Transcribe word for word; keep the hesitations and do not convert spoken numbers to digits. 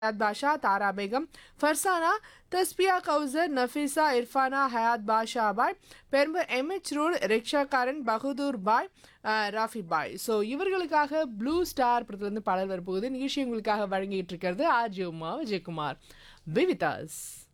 हयात बादशाह, तारा बेगम, फरसाना, तस्बिया கௌசர், நஃபீசா, இர்ஃபானா, ஹயாத் பாஷா பாய், பெரும்பர் MH road, ரிக்ஷாக்காரன், Bahadur பாய், அஹ், ராஃபி பாய். So இவர்களுக்காக blue star படத்துலேருந்து பாடல் வரப்போகுது. நிகழ்ச்சி உங்களுக்காக வழங்கிட்டு இருக்கிறது RJ Uma Vijayakumar. Be with us.